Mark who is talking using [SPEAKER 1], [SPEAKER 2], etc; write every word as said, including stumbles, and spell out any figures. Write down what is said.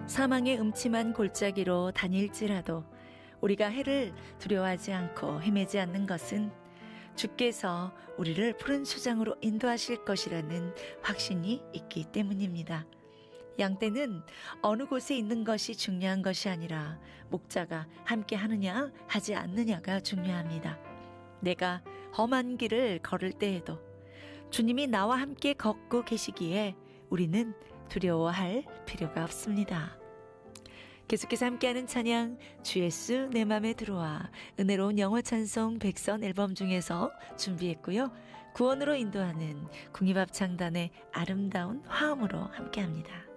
[SPEAKER 1] 사망의 음침한 골짜기로 다닐지라도 우리가 해를 두려워하지 않고 헤매지 않는 것은 주께서 우리를 푸른 수장으로 인도하실 것이라는 확신이 있기 때문입니다. 양떼는 어느 곳에 있는 것이 중요한 것이 아니라 목자가 함께 하느냐 하지 않느냐가 중요합니다. 내가 험한 길을 걸을 때에도 주님이 나와 함께 걷고 계시기에 우리는 두려워할 필요가 없습니다. 계속해서 함께하는 찬양 주 예수 내 맘에 들어와 은혜로운 영어 찬송 백선 앨범 중에서 준비했고요. 구원으로 인도하는 국립합창단의 아름다운 화음으로 함께합니다.